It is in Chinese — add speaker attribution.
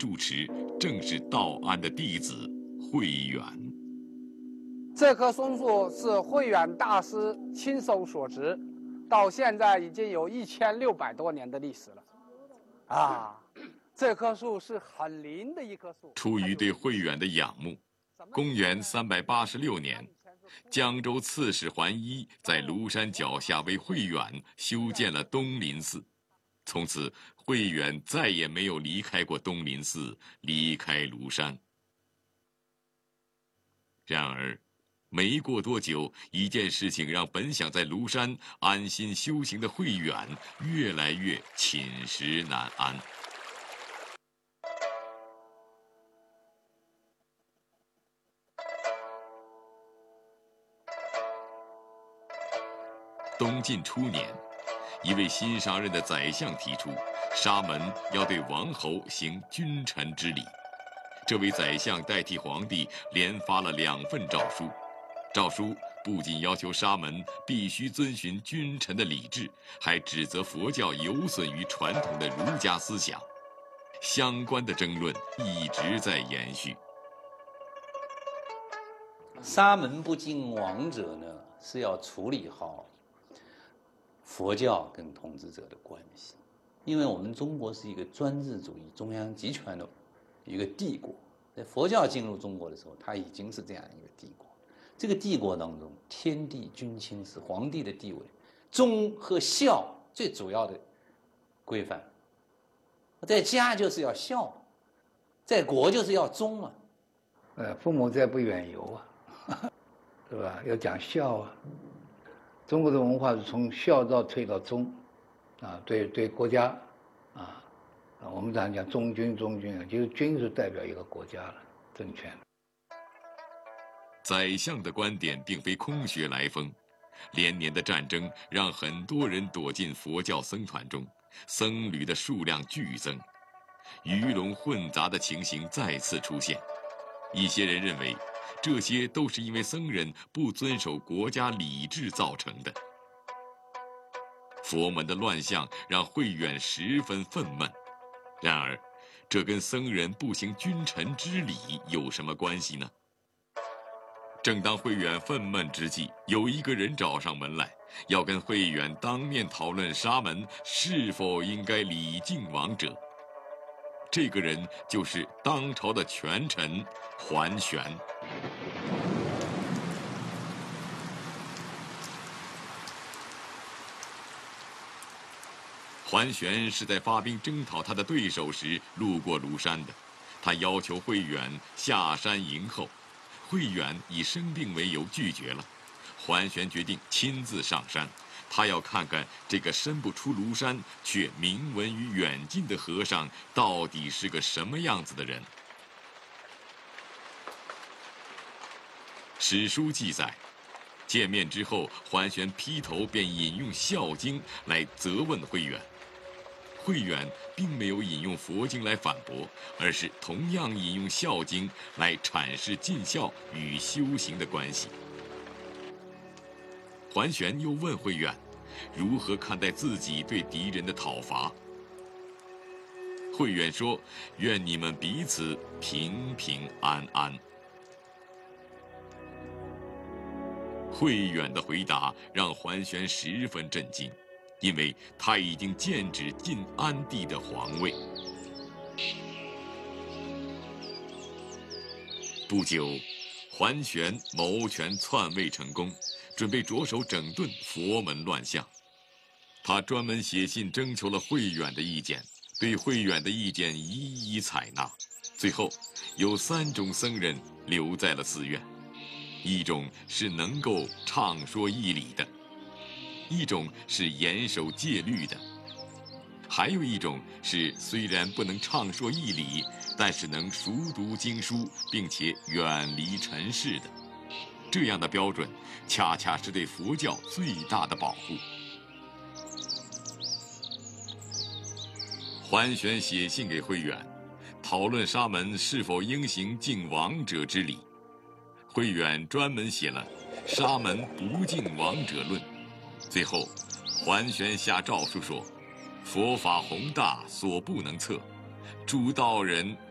Speaker 1: 住持正是道安的弟子慧远。
Speaker 2: 这棵松树是慧远大师亲手所植，到现在已经有1600多年的历史了。这棵树是很灵的一棵树。
Speaker 1: 出于对慧远的仰慕，公元386年，江州刺史桓伊在庐山脚下为慧远修建了东林寺。从此，慧远再也没有离开过东林寺，离开庐山。然而，没过多久，一件事情让本想在庐山安心修行的慧远越来越寝食难安。东晋初年，一位新上任的宰相提出，沙门要对王侯行君臣之礼。这位宰相代替皇帝连发了2份诏书，诏书不仅要求沙门必须遵循君臣的礼制，还指责佛教有损于传统的儒家思想。相关的争论一直在延续。
Speaker 3: 沙门不敬王者呢，是要处理好佛教跟统治者的关系，因为我们中国是一个专制主义中央集权的一个帝国，在佛教进入中国的时候，它已经是这样一个帝国。这个帝国当中，天地君亲是皇帝的地位，忠和孝最主要的规范。在家就是要孝，在国就是要忠嘛。
Speaker 4: 父母在不远游啊，对吧？要讲孝啊。中国的文化是从孝道推到忠，对国家，我们常讲忠君啊，就是君是代表一个国家了，政权。
Speaker 1: 宰相的观点并非空穴来风，连年的战争让很多人躲进佛教僧团中，僧侣的数量剧增，鱼龙混杂的情形再次出现。一些人认为，这些都是因为僧人不遵守国家礼制造成的。佛门的乱象让慧远十分愤懑，然而，这跟僧人不行君臣之礼有什么关系呢？正当慧远愤懑之际，有一个人找上门来，要跟慧远当面讨论沙门是否应该礼敬王者。这个人就是当朝的权臣桓玄。桓玄是在发兵征讨他的对手时路过庐山的，他要求慧远下山迎候，慧远以生病为由拒绝了。桓玄决定亲自上山，他要看看这个身不出庐山却名闻于远近的和尚到底是个什么样子的人。史书记载，见面之后，桓玄劈头便引用《孝经》来责问慧远。慧远并没有引用佛经来反驳，而是同样引用《孝经》来阐释尽孝与修行的关系。桓玄又问慧远，如何看待自己对敌人的讨伐？慧远说：“愿你们彼此平平安安。”慧远的回答让桓玄十分震惊，因为他已经剑指晋安帝的皇位。不久，桓玄谋权篡位成功，准备着手整顿佛门乱象。他专门写信征求了慧远的意见，对慧远的意见一一采纳。最后，有3种僧人留在了寺院。一种是能够畅说义理的，一种是严守戒律的，还有一种是虽然不能畅说义理，但是能熟读经书，并且远离尘世的。这样的标准，恰恰是对佛教最大的保护。桓玄写信给慧远，讨论沙门是否应行敬王者之礼。慧远专门写了《沙门不敬王者论》。最后，桓玄下诏书说：“佛法宏大，所不能测，诸道人